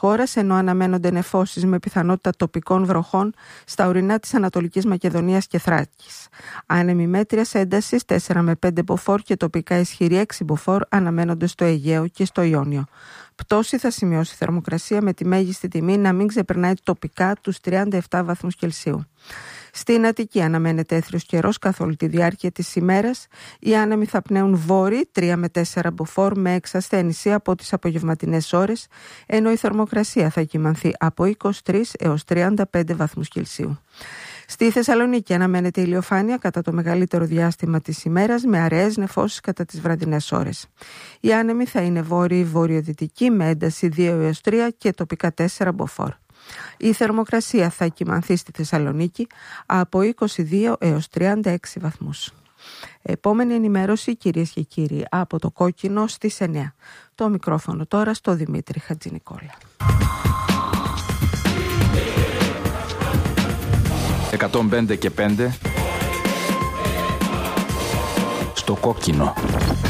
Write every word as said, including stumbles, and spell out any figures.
χώρας, ενώ αναμένονται νεφώσεις με πιθανότητα τοπικών βροχών στα ορεινά της Ανατολικής Μακεδονίας και Θράκης. Άνεμοι μέτριας έντασης τέσσερα με πέντε μποφόρ και τοπικά ισχυρή έξι μποφόρ αναμένονται στο Αιγαίο και στο Ιόνιο. Πτώση θα σημειώσει θερμοκρασία με τη μέγιστη τιμή να μην ξεπερνάει τοπικά τους τριάντα επτά βαθμούς Κελσίου. Στην Αττική αναμένεται έθριος καιρός καθ' όλη τη διάρκεια της ημέρας. Οι άνεμοι θα πνέουν βόρειοι τρία με τέσσερα μποφόρ με εξασθένηση από τις απογευματινές ώρες, ενώ η θερμοκρασία θα κυμανθεί από είκοσι τρεις έως τριάντα πέντε βαθμούς Κελσίου. Στη Θεσσαλονίκη αναμένεται ηλιοφάνεια κατά το μεγαλύτερο διάστημα της ημέρας με αραιές νεφώσεις κατά τις βραδινές ώρες. Οι άνεμοι θα είναι βόρειοι βορειοδυτικοί με ένταση δύο έως τρία και τοπικά τέσσερα μποφόρ. Η θερμοκρασία θα κυμανθεί στη Θεσσαλονίκη από είκοσι δύο έως τριάντα έξι βαθμούς. Επόμενη ενημέρωση, κυρίες και κύριοι, από το Κόκκινο στις εννιά. Το μικρόφωνο τώρα στο Δημήτρη Χατζηνικόλα. εκατόν πέντε και πέντε στο Κόκκινο.